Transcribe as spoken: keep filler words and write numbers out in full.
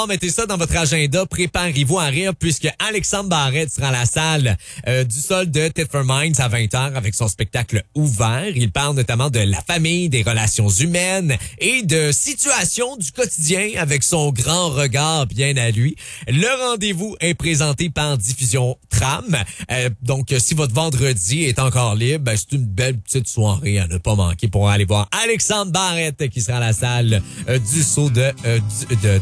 Mettez ça dans votre agenda, préparez-vous à rire puisque Alexandre Barrette sera à la salle euh, du sol de Tit for Minds à vingt heures avec son spectacle ouvert. Il parle notamment de la famille, des relations humaines et de situations du quotidien avec son grand regard bien à lui. Le rendez-vous est présenté par Diffusion Tram. Euh, donc, si votre vendredi est encore libre, ben, c'est une belle petite soirée à ne pas manquer pour aller voir Alexandre Barrette qui sera à la salle euh, du saut de, euh, du- de